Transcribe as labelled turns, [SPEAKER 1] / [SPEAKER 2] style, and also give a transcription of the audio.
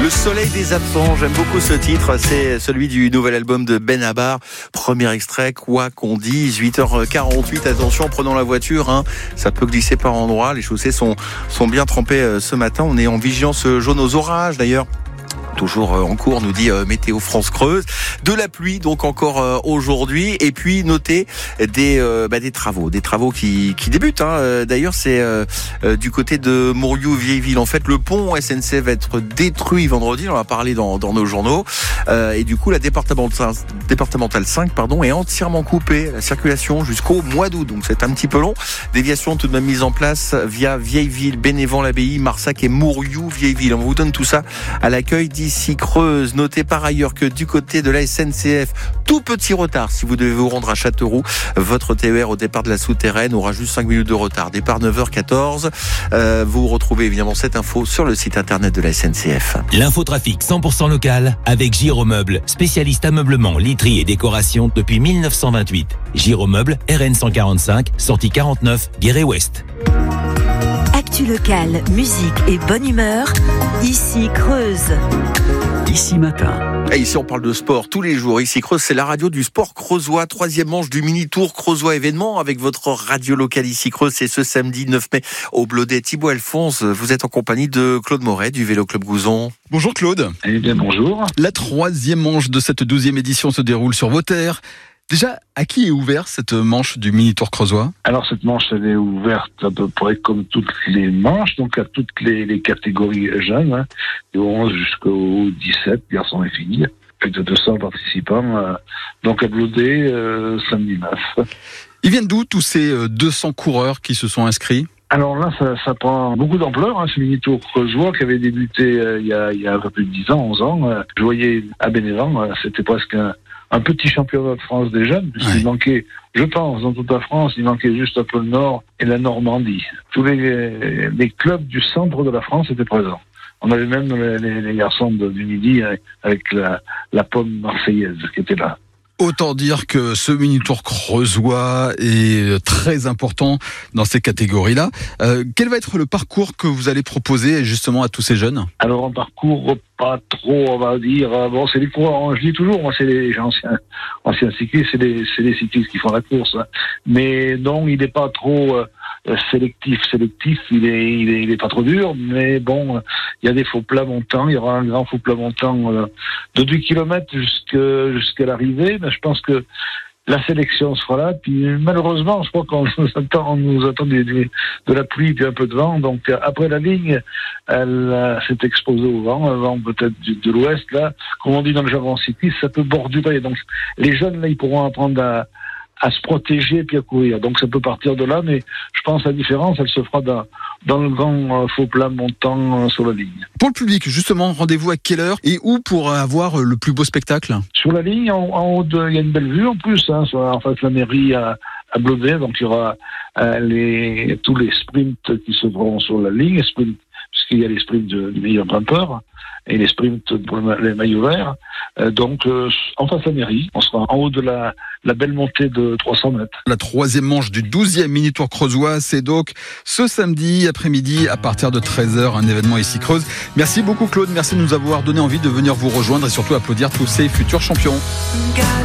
[SPEAKER 1] Le soleil des absents, j'aime beaucoup ce titre, c'est celui du nouvel album de Benabar. Premier extrait, quoi qu'on dise, 8h48, attention en prenant la voiture, ça peut glisser par endroits, les chaussées sont bien trempées ce matin, on est en vigilance jaune aux orages d'ailleurs. Toujours en cours, nous dit Météo France Creuse. De la pluie donc encore aujourd'hui, et puis notez des travaux qui débutent. D'ailleurs, c'est du côté de Mourioux-Vieilleville. En fait, le pont SNCF va être détruit vendredi. On en a parlé dans nos journaux. Et du coup, la départementale 5, est entièrement coupée. La circulation jusqu'au mois d'août. Donc c'est un petit peu long. Déviation tout de même mise en place via Vieilleville, Bénévent-l'Abbaye, Marsac et Mourioux-Vieilleville. On vous donne tout ça à l'accueil d'ici Creuse. Notez par ailleurs que du côté de la SNCF, tout petit retard si vous devez vous rendre à Châteauroux. Votre TER au départ de la souterraine aura juste 5 minutes de retard. Départ 9h14. Vous retrouvez évidemment cette info sur le site internet de la SNCF.
[SPEAKER 2] L'infotrafic 100% local avec Giromeuble, spécialiste ameublement, literie et décoration depuis 1928. Giromeuble, RN 145, sortie 49, Guéret-Ouest.
[SPEAKER 3] Actu locale, musique et bonne humeur, ici Creuse.
[SPEAKER 4] Ici Matin.
[SPEAKER 1] Et ici on parle de sport tous les jours. Ici Creuse, c'est la radio du sport creusois. 3e manche du mini-tour creusois événement avec votre radio locale ici Creuse. C'est ce samedi 9 mai au Blodet. Thibaut Alphonse, vous êtes en compagnie de Claude Moret du Vélo Club Gouzon.
[SPEAKER 5] Bonjour Claude.
[SPEAKER 6] Eh bien bonjour.
[SPEAKER 5] La 3e manche de cette 12e édition se déroule sur vos terres. Déjà, à qui est ouverte cette manche du mini-tour creusois ?
[SPEAKER 6] Alors cette manche, elle est ouverte à peu près comme toutes les manches, donc à toutes les catégories jeunes, du 11 jusqu'au 17, garçons et filles. Plus de 200 participants, donc à Blodet, samedi 9.
[SPEAKER 5] Ils viennent d'où tous ces 200 coureurs qui se sont inscrits ?
[SPEAKER 6] Alors là, ça prend beaucoup d'ampleur, ce mini-tour creusois qui avait débuté il y a un peu plus de 10 ans, 11 ans. Je voyais à Bénévent, c'était presque un petit championnat de France des jeunes, puisqu'il manquait, je pense, dans toute la France, il manquait juste un peu le Nord et la Normandie. Tous les clubs du centre de la France étaient présents. On avait même les garçons du Midi avec la pomme marseillaise qui était là.
[SPEAKER 5] Autant dire que ce mini-tour creusois est très important dans ces catégories-là. Quel va être le parcours que vous allez proposer justement à tous ces jeunes ?
[SPEAKER 6] Alors un parcours pas trop, on va dire. Bon, c'est les coureurs. Je dis toujours, moi, c'est les anciens cyclistes, c'est les cyclistes qui font la course. Mais non, il n'est pas trop sélectif. Il est pas trop dur. Mais bon, il y a des faux plats montants. Il y aura un grand faux plat montant de 2 km jusqu'à l'arrivée. Mais je pense que la sélection sera là, puis malheureusement, je crois qu'on nous attend de la pluie puis un peu de vent. Donc après la ligne, elle s'est exposée au vent peut-être de l'ouest là. Comme on dit dans le jargon cycliste, ça peut bordurer. Donc les jeunes là, ils pourront apprendre à se protéger puis à courir. Donc ça peut partir de là, mais je pense que la différence, elle se fera dans le grand faux plat montant sur la ligne.
[SPEAKER 5] Pour le public, justement, rendez-vous à quelle heure et où pour avoir le plus beau spectacle ?
[SPEAKER 6] Sur la ligne, en haut, il y a une belle vue en plus, en face de la mairie à Blodet, donc il y aura tous les sprints qui se feront sur la ligne, puisqu'il y a les sprints du meilleur grimpeur et les sprints pour les maillots verts. Donc, en face à la mairie, on sera en haut de la belle montée de 300 mètres.
[SPEAKER 5] La 3e manche du 12e mini-tour creusois, c'est donc ce samedi après-midi à partir de 13h, un événement ici Creuse. Merci beaucoup Claude, merci de nous avoir donné envie de venir vous rejoindre et surtout applaudir tous ces futurs champions.